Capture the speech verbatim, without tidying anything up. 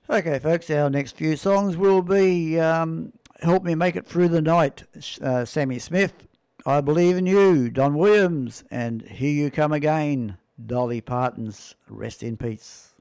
Okay, folks, our next few songs will be um, Help Me Make It Through the Night, uh, Sammy Smith, I Believe in You, Don Williams, and Here You Come Again, Dolly Parton's Rest in Peace.